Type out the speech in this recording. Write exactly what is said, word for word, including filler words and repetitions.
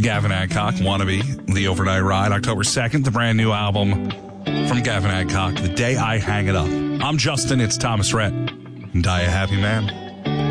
Gavin Adcock, Wannabe, The Overnight Ride, October second, the brand new album from Gavin Adcock, The Day I Hang It Up. I'm Justin, it's Thomas Rhett. Die a happy man.